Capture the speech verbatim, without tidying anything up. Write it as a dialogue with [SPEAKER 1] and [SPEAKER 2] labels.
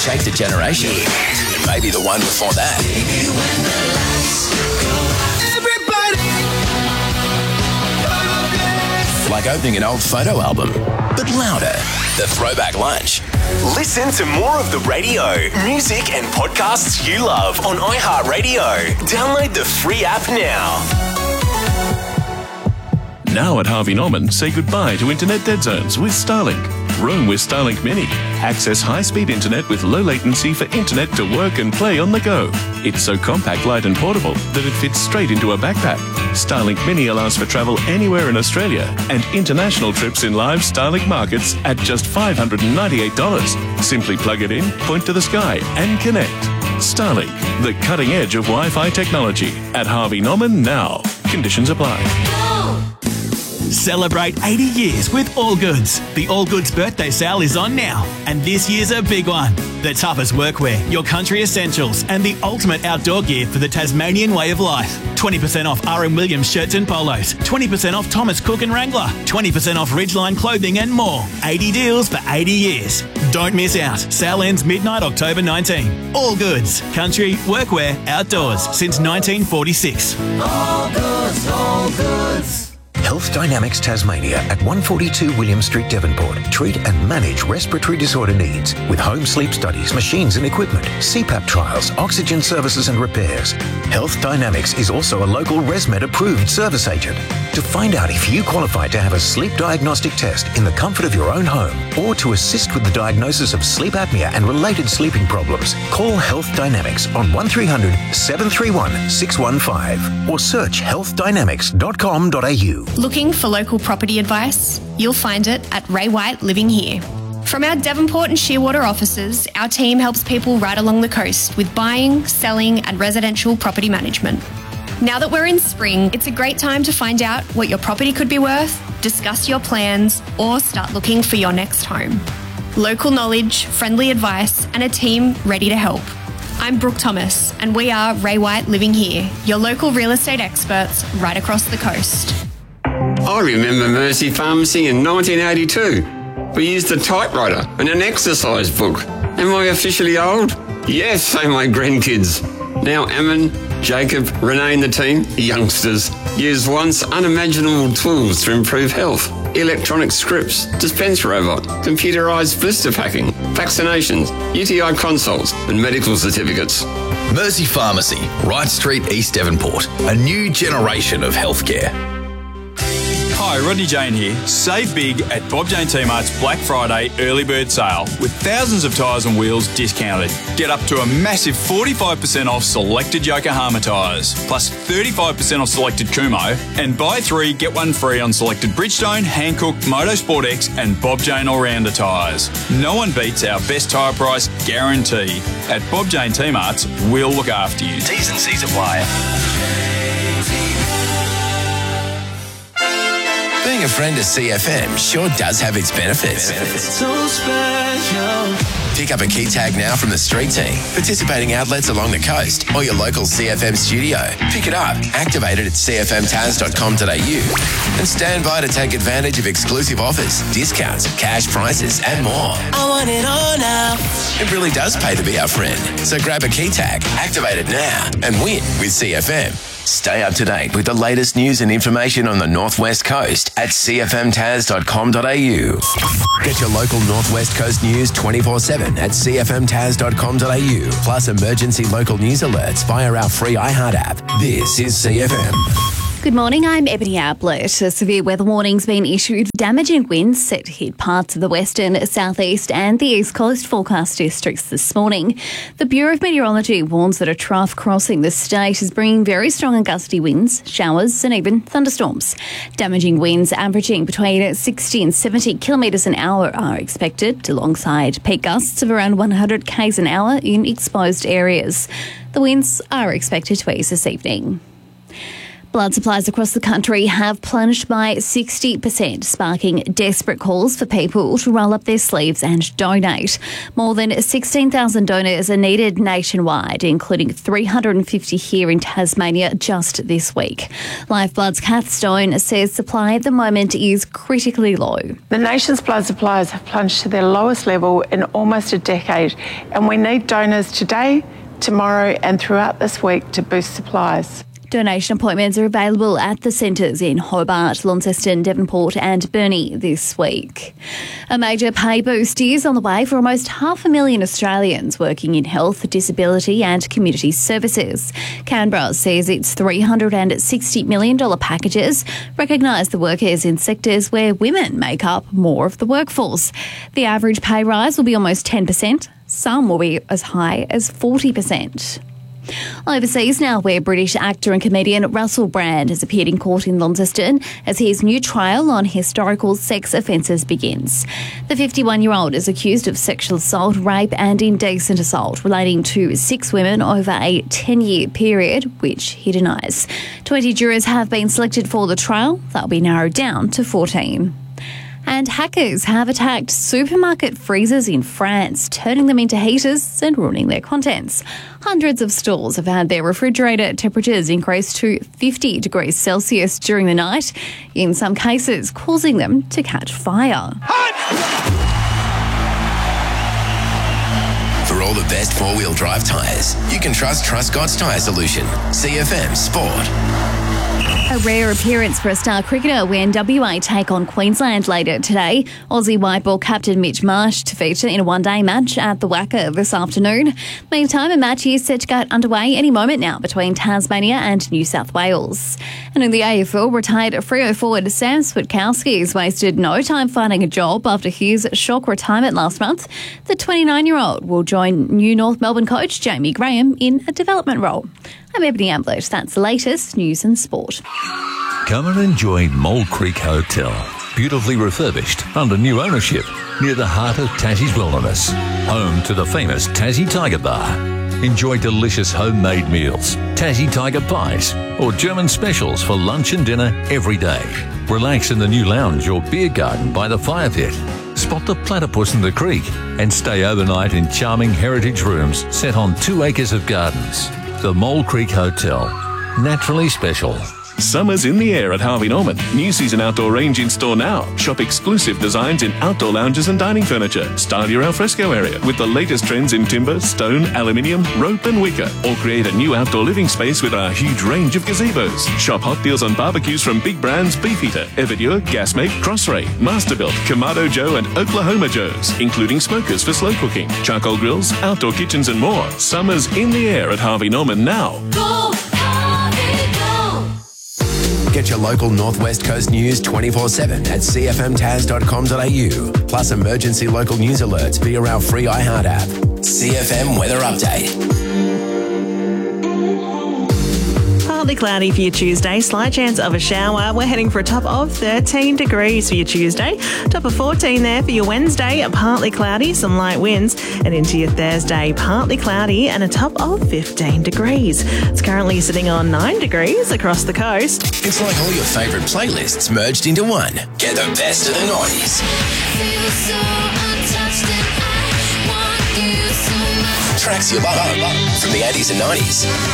[SPEAKER 1] Shaped a generation. And maybe the one before that. Like opening an old photo album, but louder. The Throwback Lunch.
[SPEAKER 2] Listen to more of the radio, music and podcasts you love on iHeartRadio. Download the free app now.
[SPEAKER 3] Now at Harvey Norman, say goodbye to internet dead zones with Starlink. Roam with Starlink Mini. Access high-speed internet with low latency for internet to work and play on the go. It's so compact, light and portable that it fits straight into a backpack. Starlink Mini allows for travel anywhere in Australia and international trips in live Starlink markets at just five hundred ninety-eight dollars. Simply plug it in, point to the sky and connect. Starlink, the cutting edge of Wi-Fi technology. At Harvey Norman now. Conditions apply.
[SPEAKER 4] Celebrate eighty years with All Goods. The All Goods birthday sale is on now, and this year's a big one. The toughest workwear, your country essentials, and the ultimate outdoor gear for the Tasmanian way of life. twenty percent off R M Williams shirts and polos, twenty percent off Thomas Cook and Wrangler, twenty percent off Ridgeline clothing and more. eighty deals for eighty years. Don't miss out. Sale ends midnight October nineteenth. All Goods. Country, workwear, outdoors since nineteen forty-six.
[SPEAKER 5] All Goods, All Goods.
[SPEAKER 6] Health Dynamics Tasmania at one forty-two William Street, Devonport. Treat and manage respiratory disorder needs with home sleep studies, machines and equipment, C PAP trials, oxygen services and repairs. Health Dynamics is also a local ResMed approved service agent. To find out if you qualify to have a sleep diagnostic test in the comfort of your own home or to assist with the diagnosis of sleep apnea and related sleeping problems, call Health Dynamics on one three hundred, seven three one, six one five or search health dynamics dot com dot a u.
[SPEAKER 7] Looking for local property advice? You'll find it at Ray White Living Here. From our Devonport and Shearwater offices, our team helps people right along the coast with buying, selling and residential property management. Now that we're in spring, it's a great time to find out what your property could be worth, discuss your plans, or start looking for your next home. Local knowledge, friendly advice, and a team ready to help. I'm Brooke Thomas, and we are Ray White Living Here, your local real estate experts right across the coast.
[SPEAKER 8] I remember Mercy Pharmacy in nineteen eighty-two. We used a typewriter and an exercise book. Am I officially old? Yes, so my grandkids. Now Ammon, Jacob, Renee and the team, youngsters, use once unimaginable tools to improve health. Electronic scripts, dispense robot, computerised blister packing, vaccinations, U T I consults and medical certificates.
[SPEAKER 1] Mercy Pharmacy, Wright Street, East Devonport. A new generation of healthcare.
[SPEAKER 9] Hi, Rodney Jane here. Save big at Bob Jane T-Mart's Black Friday early bird sale with thousands of tyres and wheels discounted. Get up to a massive forty-five percent off selected Yokohama tyres, plus thirty-five percent off selected Kumho, and buy three, get one free on selected Bridgestone, Hankook, Motorsport X and Bob Jane All-Rounder tyres. No one beats our best tyre price guarantee. At Bob Jane T-Mart's, we'll look after you.
[SPEAKER 2] T's and C's apply.
[SPEAKER 1] Being a friend of C F M sure does have its benefits.
[SPEAKER 5] So special.
[SPEAKER 1] Pick up a key tag now from the street team, participating outlets along the coast or your local C F M studio. Pick it up, activate it at c f m taz dot com dot a u and stand by to take advantage of exclusive offers, discounts, cash prices and more.
[SPEAKER 5] I want it all now.
[SPEAKER 1] It really does pay to be our friend. So grab a key tag, activate it now and win with C F M. Stay up to date with the latest news and information on the Northwest Coast at c f m taz dot com dot a u. Get your local Northwest Coast news twenty-four seven at c f m taz dot com dot a u, plus emergency local news alerts via our free iHeart app. This is C F M.
[SPEAKER 10] Good morning, I'm Ebony Ablett. A severe weather warning's been issued. Damaging winds set to hit parts of the western, southeast and the east coast forecast districts this morning. The Bureau of Meteorology warns that a trough crossing the state is bringing very strong and gusty winds, showers and even thunderstorms. Damaging winds averaging between sixty and seventy kilometres an hour are expected, alongside peak gusts of around one hundred k's an hour in exposed areas. The winds are expected to ease this evening. Blood supplies across the country have plunged by sixty percent, sparking desperate calls for people to roll up their sleeves and donate. More than sixteen thousand donors are needed nationwide, including three hundred fifty here in Tasmania just this week. Lifeblood's Kath Stone says supply at the moment is critically low.
[SPEAKER 11] The nation's blood supplies have plunged to their lowest level in almost a decade, and we need donors today, tomorrow and throughout this week to boost supplies.
[SPEAKER 10] Donation appointments are available at the centres in Hobart, Launceston, Devonport and Burnie this week. A major pay boost is on the way for almost half a million Australians working in health, disability and community services. Canberra says its three hundred sixty million dollars packages recognise the workers in sectors where women make up more of the workforce. The average pay rise will be almost ten percent. Some will be as high as forty percent. Overseas now, where British actor and comedian Russell Brand has appeared in court in Launceston as his new trial on historical sex offences begins. The fifty-one-year-old is accused of sexual assault, rape and indecent assault relating to six women over a ten-year period, which he denies. twenty jurors have been selected for the trial. They'll be narrowed down to fourteen. And hackers have attacked supermarket freezers in France, turning them into heaters and ruining their contents. Hundreds of stores have had their refrigerator temperatures increase to fifty degrees Celsius during the night, in some cases causing them to catch fire.
[SPEAKER 1] For all the best four-wheel drive tyres, you can trust Truscott's Tyre Solution. C F M Sport.
[SPEAKER 10] A rare appearance for a star cricketer when W A take on Queensland later today. Aussie white ball captain Mitch Marsh to feature in a one-day match at the Wacker this afternoon. Meantime, a match is set to get underway any moment now between Tasmania and New South Wales. And in the A F L, retired Freo forward Sam Switkowski has wasted no time finding a job after his shock retirement last month. The twenty-nine-year-old will join new North Melbourne coach Jamie Graham in a development role. I'm Ebony Ambler. That's the latest news and sport.
[SPEAKER 12] Come and enjoy Mole Creek Hotel. Beautifully refurbished, under new ownership, near the heart of Tassie's Wilderness. Home to the famous Tassie Tiger Bar. Enjoy delicious homemade meals, Tassie Tiger Pies, or German specials for lunch and dinner every day. Relax in the new lounge or beer garden by the fire pit. Spot the platypus in the creek and stay overnight in charming heritage rooms set on two acres of gardens. The Mole Creek Hotel. Naturally special.
[SPEAKER 3] Summer's in the air at Harvey Norman. New season outdoor range in store now. Shop exclusive designs in outdoor lounges and dining furniture. Style your alfresco area with the latest trends in timber, stone, aluminium, rope and wicker. Or create a new outdoor living space with our huge range of gazebos. Shop hot deals on barbecues from big brands Beefeater, Everdure, Gasmake, Crossray, Masterbuilt, Kamado Joe and Oklahoma Joe's, including smokers for slow cooking, charcoal grills, outdoor kitchens and more. Summer's in the air at Harvey Norman now.
[SPEAKER 5] Go, Harvey, go!
[SPEAKER 1] Get your local Northwest Coast news twenty-four seven at c f m tas dot com dot a u, plus emergency local news alerts via our free iHeart app. C F M Weather Update.
[SPEAKER 13] Partly cloudy for your Tuesday, slight chance of a shower. We're heading for a top of thirteen degrees for your Tuesday, top of fourteen there for your Wednesday, partly cloudy, some light winds, and into your Thursday, partly cloudy and a top of fifteen degrees. It's currently sitting on nine degrees across the coast.
[SPEAKER 1] It's like all your favourite playlists merged into one. Get the best of the nineties. Tracks you love from the eighties and nineties.